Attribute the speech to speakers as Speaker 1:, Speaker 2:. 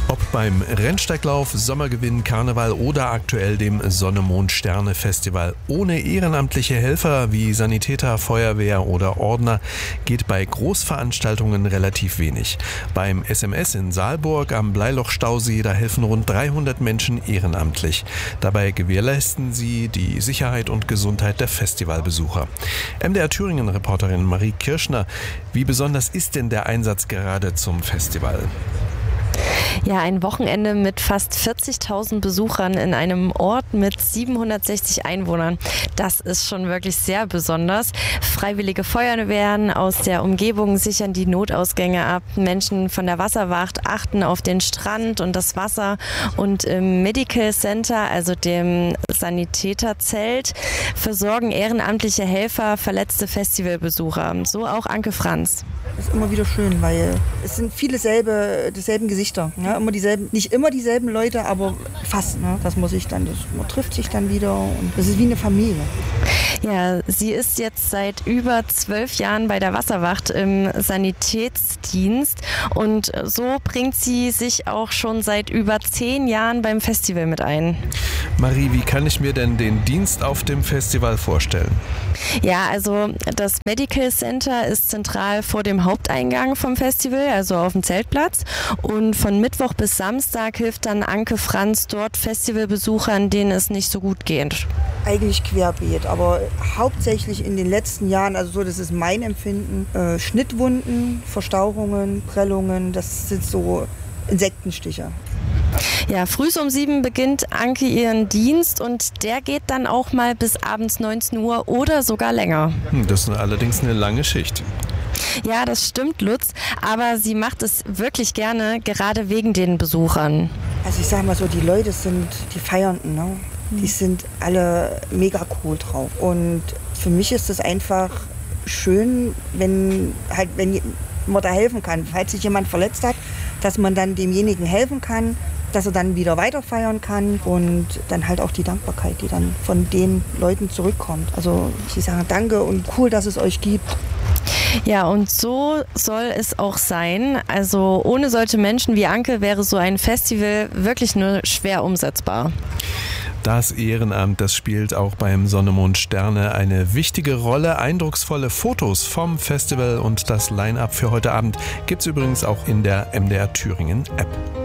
Speaker 1: Ob beim Rennsteiglauf, Sommergewinn, Karneval oder aktuell dem Sonne-Mond-Sterne-Festival. Ohne ehrenamtliche Helfer wie Sanitäter, Feuerwehr oder Ordner geht bei Großveranstaltungen relativ wenig. Beim SMS in Saalburg am Bleiloch-Stausee, da helfen rund 300 Menschen ehrenamtlich. Dabei gewährleisten sie die Sicherheit und Gesundheit der Festivalbesucher. MDR Thüringen-Reporterin Marie Kirschner, wie besonders ist denn der Einsatz gerade zum Festival?
Speaker 2: Ja, ein Wochenende mit fast 40.000 Besuchern in einem Ort mit 760 Einwohnern. Das ist schon wirklich sehr besonders. Freiwillige Feuerwehren aus der Umgebung sichern die Notausgänge ab. Menschen von der Wasserwacht achten auf den Strand und das Wasser. Und im Medical Center, also dem Sanitäterzelt, versorgen ehrenamtliche Helfer verletzte Festivalbesucher. So auch Anke Franz.
Speaker 3: Das ist immer wieder schön, weil es sind viele dieselben Gesichter. Ja, nicht immer dieselben Leute, aber fast. Ne? Man trifft sich dann wieder und das ist wie eine Familie.
Speaker 2: Ja, sie ist jetzt seit über 12 Jahren bei der Wasserwacht im Sanitätsdienst und so bringt sie sich auch schon seit über 10 Jahren beim Festival mit ein.
Speaker 1: Marie, wie kann ich mir denn den Dienst auf dem Festival vorstellen?
Speaker 2: Ja, also das Medical Center ist zentral vor dem Haupteingang vom Festival, also auf dem Zeltplatz. Und von Mittwoch bis Samstag hilft dann Anke Franz dort Festivalbesuchern, denen es nicht so gut geht.
Speaker 3: Eigentlich querbeet, aber hauptsächlich in den letzten Jahren, also so, das ist mein Empfinden, Schnittwunden, Verstauchungen, Prellungen, das sind so Insektenstiche.
Speaker 2: Ja, früh um 7 beginnt Anke ihren Dienst und der geht dann auch mal bis abends 19 Uhr oder sogar länger.
Speaker 1: Das ist allerdings eine lange Schicht.
Speaker 2: Ja, das stimmt, Lutz, aber sie macht es wirklich gerne, gerade wegen den Besuchern.
Speaker 3: Also ich sag mal so, die Leute die Feiernden, ne? Die sind alle mega cool drauf. Und für mich ist es einfach schön, wenn man da helfen kann. Falls sich jemand verletzt hat, dass man dann demjenigen helfen kann, dass er dann wieder weiter feiern kann und dann halt auch die Dankbarkeit, die dann von den Leuten zurückkommt. Also sie sagen Danke und cool, dass es euch gibt.
Speaker 2: Ja, und so soll es auch sein. Also ohne solche Menschen wie Anke wäre so ein Festival wirklich nur schwer umsetzbar.
Speaker 1: Das Ehrenamt, das spielt auch beim Sonne, Mond, Sterne eine wichtige Rolle. Eindrucksvolle Fotos vom Festival und das Line-Up für heute Abend gibt's übrigens auch in der MDR Thüringen App.